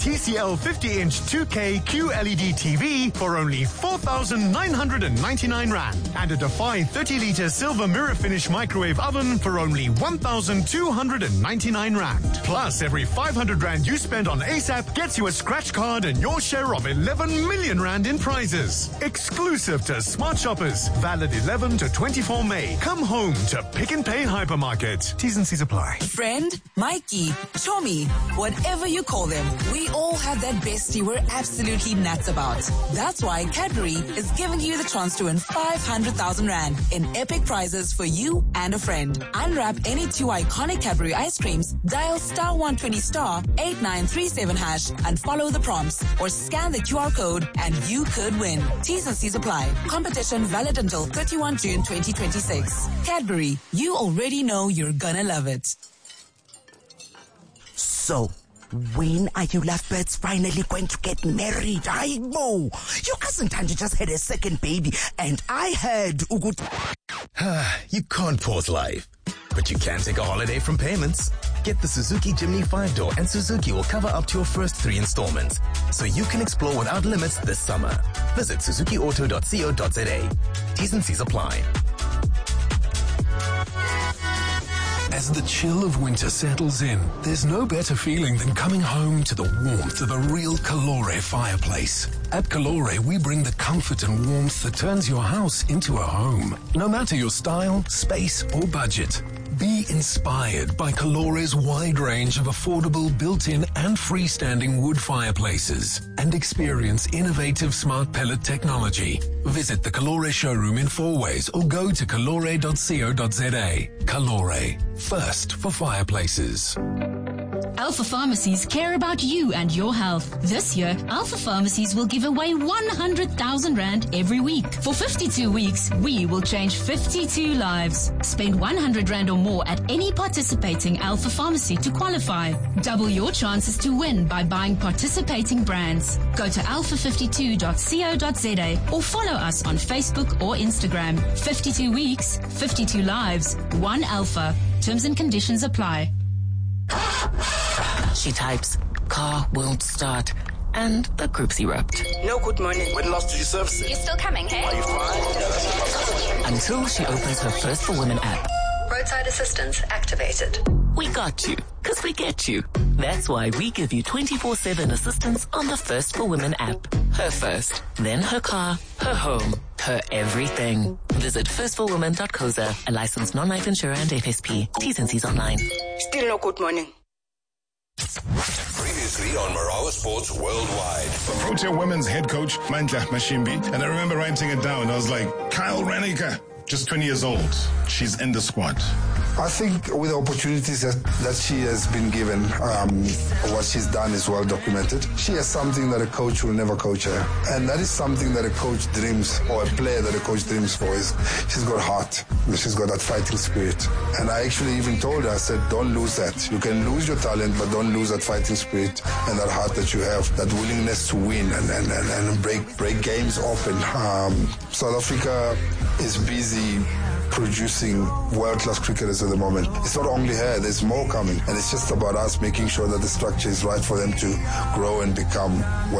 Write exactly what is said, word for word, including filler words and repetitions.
T C L fifty-inch two K Q L E D T V for only four thousand nine hundred ninety-nine rand. And a Defy thirty-litre silver mirror finish microwave oven for only one thousand two hundred ninety-nine rand. Plus, every five hundred rand you spend on ASAP gets you a scratch card and your share of eleven million rand in prizes. Exclusive to Smart Shoppers. Valid eleven to twenty-four May. Come home to Pick and Pay Hypermarket. T's and C's apply. Friend, Mikey, Chommy, whatever you call them, we all have that bestie we're absolutely nuts about. That's why Cadbury is giving you the chance to win five hundred thousand rand in epic prizes for you and a friend. Unwrap any two iconic Cadbury ice creams, dial star one twenty star eight nine three seven hash and follow the prompts, or scan the Q R code and you could win. T's and C's apply. Competition valid until thirty-first of June twenty twenty-six. Cadbury, you already know you're gonna love it. So, when are you lovebirds finally going to get married? I know. Your cousin Tanji just had a second baby, and I heard Ugut. You can't pause life, but you can take a holiday from payments. Get the Suzuki Jimny five-door, and Suzuki will cover up to your first three installments, so you can explore without limits this summer. Visit suzuki auto dot co dot za. T's and C's apply. As the chill of winter settles in, there's no better feeling than coming home to the warmth of a real Calore fireplace. At Calore, we bring the comfort and warmth that turns your house into a home, no matter your style, space, or budget. Be inspired by Calore's wide range of affordable built-in and freestanding wood fireplaces and experience innovative smart pellet technology. Visit the Calore showroom in Fourways or go to calore dot co dot za. Calore, first for fireplaces. Alpha Pharmacies care about you and your health. This year, Alpha Pharmacies will give away one hundred thousand rand every week. For fifty-two weeks, we will change fifty-two lives. Spend one hundred rand or more at any participating Alpha Pharmacy to qualify. Double your chances to win by buying participating brands. Go to alpha fifty-two dot co dot za or follow us on Facebook or Instagram. fifty-two weeks, fifty-two lives, one Alpha. Terms and conditions apply. She types, car won't start, and the group's erupt. No, good morning. When last did you service it? You're still coming, hey? Are you fine? Until she opens her First for Women app. Roadside assistance activated. We got you, because we get you. That's why we give you twenty-four seven assistance on the First for Women app. Her first, then her car, her home, her everything. Visit first for women dot co dot za, a licensed non-life insurer and F S P. T's and C's online. Still no good morning. Previously on Marawa Sports Worldwide. Protea Women's head coach, Mandla Mashimbi. And I remember writing it down. I was like, Kyle Renniker, just twenty years old. She's in the squad. I think with the opportunities that, that she has been given, um, what she's done is well documented. She has something that a coach will never coach her. And that is something that a coach dreams, or a player that a coach dreams for, is she's got heart. She's got that fighting spirit. And I actually even told her, I said, don't lose that. You can lose your talent, but don't lose that fighting spirit and that heart that you have, that willingness to win and, and, and, and break, break games open. Um, South Africa is busy producing world-class cricketers at the moment. It's not only her, there's more coming. And it's just about us making sure that the structure is right for them to grow and become world